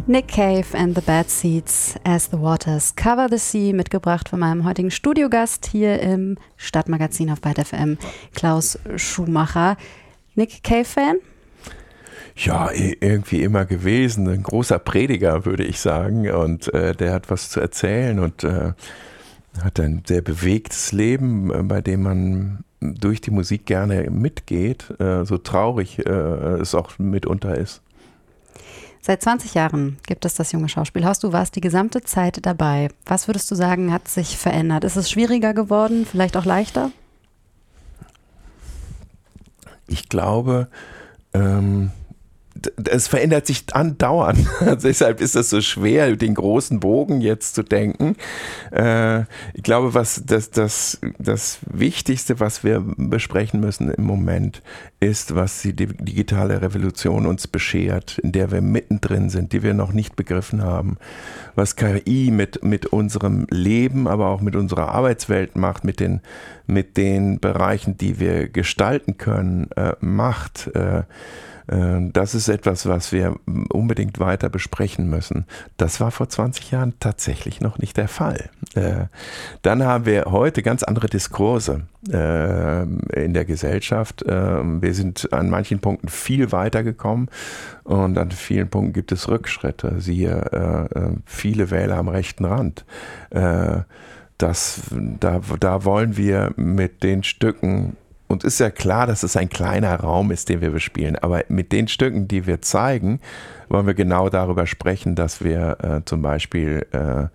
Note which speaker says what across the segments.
Speaker 1: Nick Cave and the Bad Seeds as the Waters Cover the Sea, mitgebracht von meinem heutigen Studiogast hier im Stadtmagazin auf Byte FM, Klaus Schumacher. Nick Cave-Fan?
Speaker 2: Ja, irgendwie immer gewesen. Ein großer Prediger, würde ich sagen. Und der hat was zu erzählen und hat ein sehr bewegtes Leben, bei dem man durch die Musik gerne mitgeht, so traurig es auch mitunter ist.
Speaker 1: Seit 20 Jahren gibt es das Junge Schauspielhaus. Du warst die gesamte Zeit dabei. Was würdest du sagen, hat sich verändert? Ist es schwieriger geworden, vielleicht auch leichter?
Speaker 2: Ich glaube, es verändert sich andauernd. Deshalb ist es so schwer, den großen Bogen jetzt zu denken. Ich glaube, das Wichtigste, was wir besprechen müssen im Moment, ist, was die digitale Revolution uns beschert, in der wir mittendrin sind, die wir noch nicht begriffen haben. Was KI mit unserem Leben, aber auch mit unserer Arbeitswelt macht, mit den Bereichen, die wir gestalten können, macht. Das ist etwas, was wir unbedingt weiter besprechen müssen. Das war vor 20 Jahren tatsächlich noch nicht der Fall. Dann haben wir heute ganz andere Diskurse in der Gesellschaft. Wir sind an manchen Punkten viel weiter gekommen und an vielen Punkten gibt es Rückschritte. Siehe, viele Wähler am rechten Rand. Da wollen wir mit den Stücken, und ist ja klar, dass es ein kleiner Raum ist, den wir bespielen. Aber mit den Stücken, die wir zeigen, wollen wir genau darüber sprechen, dass wir zum Beispiel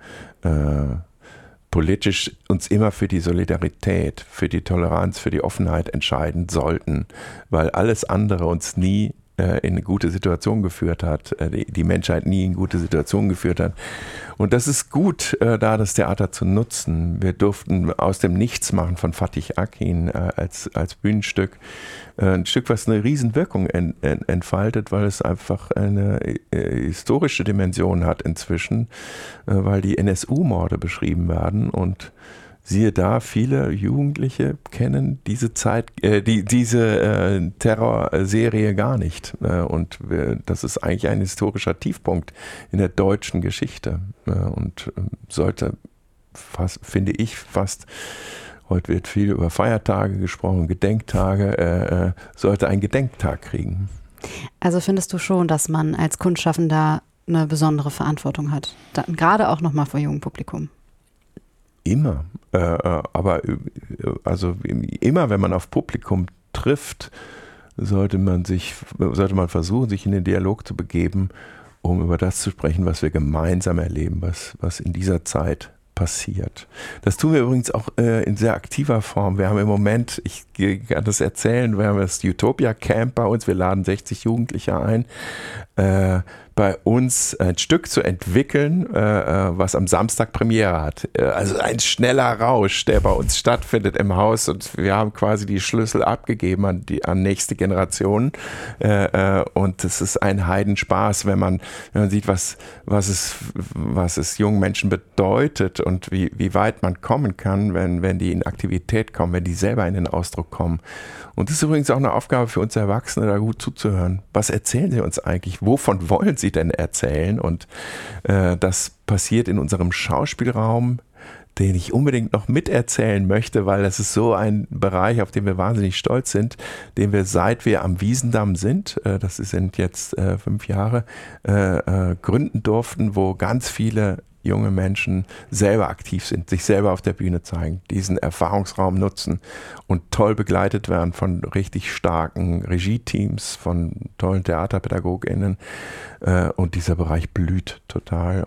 Speaker 2: politisch uns immer für die Solidarität, für die Toleranz, für die Offenheit entscheiden sollten. Weil alles andere uns nie in eine gute Situation geführt hat, die Menschheit nie in gute Situation geführt hat. Und das ist gut, da das Theater zu nutzen. Wir durften aus dem Nichts machen von Fatih Akin als Bühnenstück. Ein Stück, was eine Riesenwirkung entfaltet, weil es einfach eine historische Dimension hat inzwischen, weil die NSU-Morde beschrieben werden und siehe da, viele Jugendliche kennen diese diese Terrorserie gar nicht. Und das ist eigentlich ein historischer Tiefpunkt in der deutschen Geschichte. Und sollte, finde ich, heute wird viel über Feiertage gesprochen, Gedenktage, sollte ein Gedenktag kriegen.
Speaker 1: Also findest du schon, dass man als Kunstschaffender eine besondere Verantwortung hat? Gerade auch nochmal vor jungem Publikum?
Speaker 2: Immer, aber also immer, wenn man auf Publikum trifft, sollte man versuchen, sich in den Dialog zu begeben, um über das zu sprechen, was wir gemeinsam erleben, was in dieser Zeit passiert. Das tun wir übrigens auch in sehr aktiver Form. Wir haben im Moment, ich kann das erzählen, wir haben das Utopia Camp bei uns, wir laden 60 Jugendliche ein, bei uns ein Stück zu entwickeln, was am Samstag Premiere hat. Also ein schneller Rausch, der bei uns stattfindet im Haus und wir haben quasi die Schlüssel abgegeben an nächste Generationen und es ist ein Heidenspaß, wenn man sieht, was es jungen Menschen bedeutet und wie weit man kommen kann, wenn die in Aktivität kommen, wenn die selber in den Ausdruck kommen. Und das ist übrigens auch eine Aufgabe für uns Erwachsene, da gut zuzuhören. Was erzählen sie uns eigentlich? Wovon wollen sie denn erzählen? Und das passiert in unserem Schauspielraum, den ich unbedingt noch miterzählen möchte, weil das ist so ein Bereich, auf den wir wahnsinnig stolz sind, den wir, seit wir am Wiesendamm sind, das sind jetzt 5 Jahre, gründen durften, wo ganz viele junge Menschen selber aktiv sind, sich selber auf der Bühne zeigen, diesen Erfahrungsraum nutzen und toll begleitet werden von richtig starken Regie-Teams, von tollen TheaterpädagogInnen und dieser Bereich blüht total.